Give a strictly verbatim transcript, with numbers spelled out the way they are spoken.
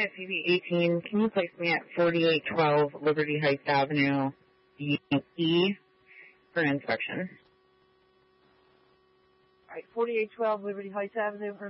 S U V eighteen, can you place me at forty-eight twelve Liberty Heights Avenue, E, for inspection? All right, forty-eight twelve Liberty Heights Avenue for